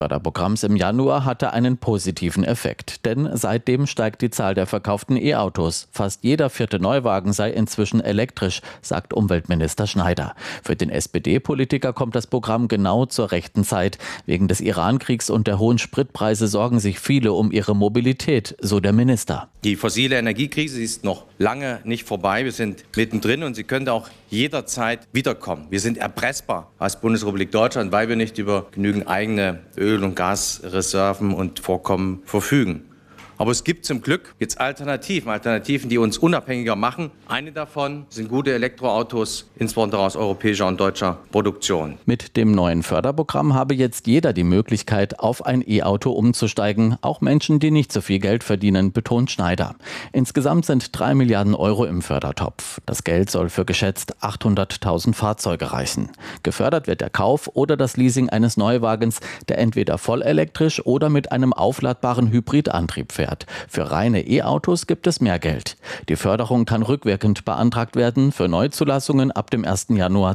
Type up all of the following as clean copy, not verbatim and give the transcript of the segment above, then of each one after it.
Förderprogramms im Januar hatte einen positiven Effekt, denn seitdem steigt die Zahl der verkauften E-Autos. Fast jeder vierte Neuwagen sei inzwischen elektrisch, sagt Umweltminister Schneider. Für den SPD-Politiker kommt das Programm genau zur rechten Zeit. Wegen des Iran-Kriegs und der hohen Spritpreise sorgen sich viele um ihre Mobilität, so der Minister. Die fossile Energiekrise ist noch lange nicht vorbei. Wir sind mittendrin und sie könnte auch jederzeit wiederkommen. Wir sind erpressbar als Bundesrepublik Deutschland, weil wir nicht über genügend eigene Öl- und Gasreserven und Vorkommen verfügen. Aber es gibt zum Glück jetzt Alternativen, die uns unabhängiger machen. Eine davon sind gute Elektroautos, insbesondere aus europäischer und deutscher Produktion. Mit dem neuen Förderprogramm habe jetzt jeder die Möglichkeit, auf ein E-Auto umzusteigen. Auch Menschen, die nicht so viel Geld verdienen, betont Schneider. Insgesamt sind 3 Milliarden Euro im Fördertopf. Das Geld soll für geschätzt 800.000 Fahrzeuge reichen. Gefördert wird der Kauf oder das Leasing eines Neuwagens, der entweder vollelektrisch oder mit einem aufladbaren Hybridantrieb fährt. Für reine E-Autos gibt es mehr Geld. Die Förderung kann rückwirkend beantragt werden für Neuzulassungen ab dem 1. Januar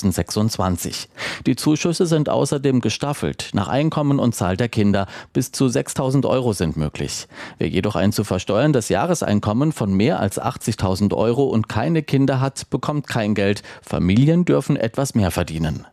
2026. Die Zuschüsse sind außerdem gestaffelt nach Einkommen und Zahl der Kinder. Bis zu 6.000 Euro sind möglich. Wer jedoch ein zu versteuerndes Jahreseinkommen von mehr als 80.000 Euro und keine Kinder hat, bekommt kein Geld. Familien dürfen etwas mehr verdienen.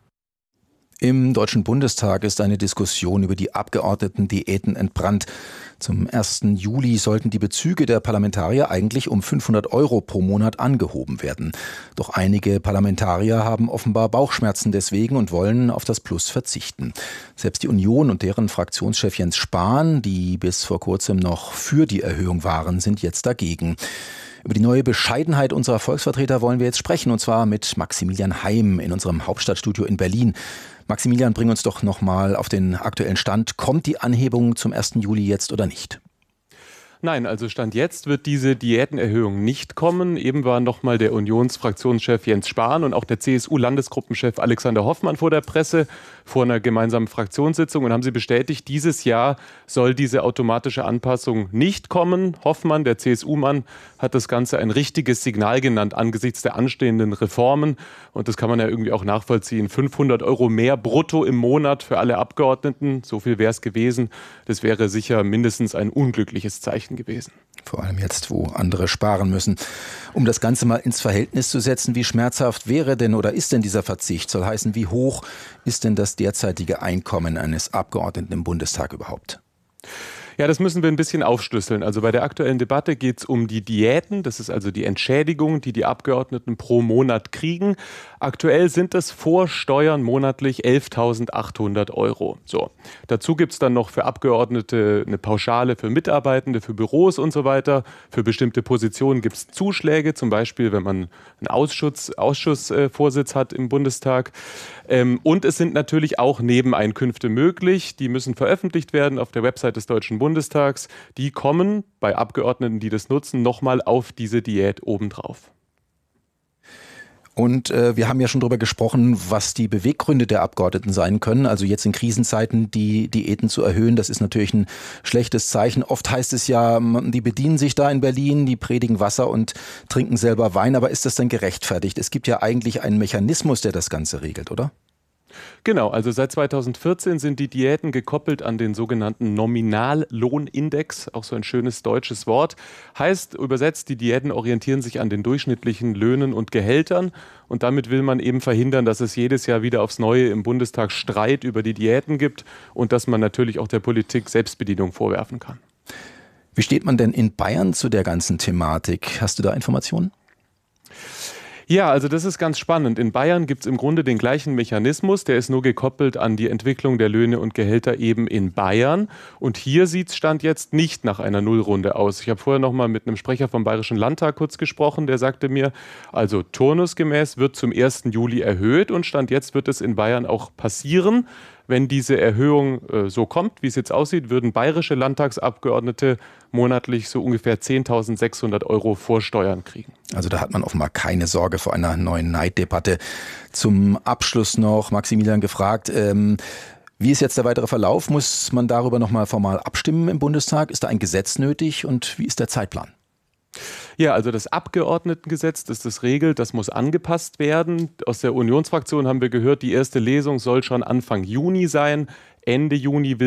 Im Deutschen Bundestag ist eine Diskussion über die Abgeordnetendiäten entbrannt. Zum 1. Juli sollten die Bezüge der Parlamentarier eigentlich um 500 Euro pro Monat angehoben werden. Doch einige Parlamentarier haben offenbar Bauchschmerzen deswegen und wollen auf das Plus verzichten. Selbst die Union und deren Fraktionschef Jens Spahn, die bis vor kurzem noch für die Erhöhung waren, sind jetzt dagegen. Über die neue Bescheidenheit unserer Volksvertreter wollen wir jetzt sprechen, und zwar mit Maximilian Heim in unserem Hauptstadtstudio in Berlin. Maximilian, bring uns doch nochmal auf den aktuellen Stand. Kommt die Anhebung zum 1. Juli jetzt oder nicht? Nein, also Stand jetzt wird diese Diätenerhöhung nicht kommen. Eben war nochmal der Unionsfraktionschef Jens Spahn und auch der CSU-Landesgruppenchef Alexander Hoffmann vor der Presse vor einer gemeinsamen Fraktionssitzung und haben sie bestätigt, dieses Jahr soll diese automatische Anpassung nicht kommen. Hoffmann, der CSU-Mann, hat das Ganze ein richtiges Signal genannt angesichts der anstehenden Reformen. Und das kann man ja irgendwie auch nachvollziehen. 500 Euro mehr brutto im Monat für alle Abgeordneten, so viel wäre es gewesen. Das wäre sicher mindestens ein unglückliches Zeichen gewesen. Vor allem jetzt, wo andere sparen müssen. Um das Ganze mal ins Verhältnis zu setzen, wie schmerzhaft wäre denn oder ist denn dieser Verzicht? Soll heißen, wie hoch ist denn das derzeitige Einkommen eines Abgeordneten im Bundestag überhaupt? Ja, das müssen wir ein bisschen aufschlüsseln. Also bei der aktuellen Debatte geht es um die Diäten. Das ist also die Entschädigung, die die Abgeordneten pro Monat kriegen. Aktuell sind es vor Steuern monatlich 11.800 Euro. So. Dazu gibt es dann noch für Abgeordnete eine Pauschale für Mitarbeitende, für Büros und so weiter. Für bestimmte Positionen gibt es Zuschläge, zum Beispiel, wenn man einen Ausschussvorsitz hat im Bundestag. Und es sind natürlich auch Nebeneinkünfte möglich. Die müssen veröffentlicht werden auf der Website des Deutschen Bundestags. Die kommen bei Abgeordneten, die das nutzen, nochmal auf diese Diät obendrauf. Und wir haben ja schon darüber gesprochen, was die Beweggründe der Abgeordneten sein können. Also jetzt in Krisenzeiten die Diäten zu erhöhen, das ist natürlich ein schlechtes Zeichen. Oft heißt es ja, die bedienen sich da in Berlin, die predigen Wasser und trinken selber Wein. Aber ist das denn gerechtfertigt? Es gibt ja eigentlich einen Mechanismus, der das Ganze regelt, oder? Genau, also seit 2014 sind die Diäten gekoppelt an den sogenannten Nominallohnindex, auch so ein schönes deutsches Wort. Heißt übersetzt, die Diäten orientieren sich an den durchschnittlichen Löhnen und Gehältern und damit will man eben verhindern, dass es jedes Jahr wieder aufs Neue im Bundestag Streit über die Diäten gibt und dass man natürlich auch der Politik Selbstbedienung vorwerfen kann. Wie steht man denn in Bayern zu der ganzen Thematik? Hast du da Informationen? Ja, also das ist ganz spannend. In Bayern gibt es im Grunde den gleichen Mechanismus, der ist nur gekoppelt an die Entwicklung der Löhne und Gehälter eben in Bayern. Und hier sieht es Stand jetzt nicht nach einer Nullrunde aus. Ich habe vorher noch mal mit einem Sprecher vom Bayerischen Landtag kurz gesprochen, der sagte mir, also turnusgemäß wird zum 1. Juli erhöht und Stand jetzt wird es in Bayern auch passieren. Wenn diese Erhöhung so kommt, wie es jetzt aussieht, würden bayerische Landtagsabgeordnete monatlich so ungefähr 10.600 Euro vor Steuern kriegen. Also da hat man offenbar keine Sorge vor einer neuen Neiddebatte. Zum Abschluss noch Maximilian gefragt, wie ist jetzt der weitere Verlauf? Muss man darüber nochmal formal abstimmen im Bundestag? Ist da ein Gesetz nötig und wie ist der Zeitplan? Ja, also das Abgeordnetengesetz, das regelt, das muss angepasst werden. Aus der Unionsfraktion haben wir gehört, die erste Lesung soll schon Anfang Juni sein. Ende Juni will